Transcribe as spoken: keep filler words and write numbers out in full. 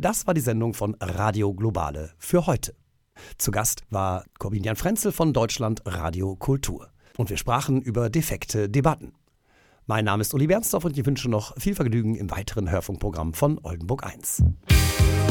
Das war die Sendung von Radio Globale für heute. Zu Gast war Corwin-Jan Frenzel von Deutschland Radio Kultur. Und wir sprachen über defekte Debatten. Mein Name ist Uli Bernsdorf und ich wünsche noch viel Vergnügen im weiteren Hörfunkprogramm von Oldenburg eins.